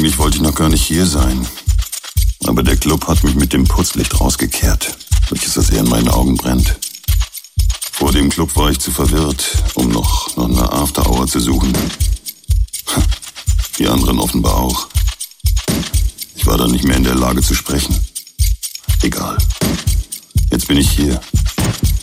Eigentlich wollte ich noch gar nicht hier sein. Aber der Club hat mich mit dem Putzlicht rausgekehrt, welches so sehr in meinen Augen brennt. Vor dem Club war ich zu verwirrt, um noch eine After-Hour zu suchen. Die anderen offenbar auch. Ich war dann nicht mehr in der Lage zu sprechen. Egal. Jetzt bin ich hier.